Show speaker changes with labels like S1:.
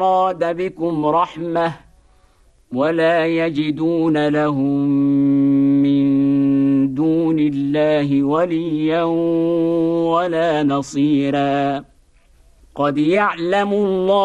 S1: أراد بكم رحمة ولا يجدون لهم من دون الله وليا ولا نصيرا. قد يعلم الله